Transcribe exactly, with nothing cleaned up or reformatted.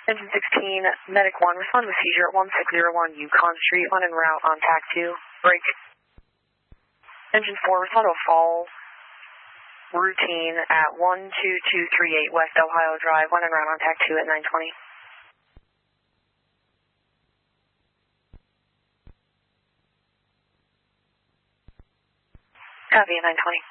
Engine sixteen, Medic one, respond with seizure at one six zero one Yukon Street, on en route on T A C two. Break. Engine four, respond to a fall routine at one two two three eight West Ohio Drive, on en route on T A C two at nine twenty. Copy at nine twenty.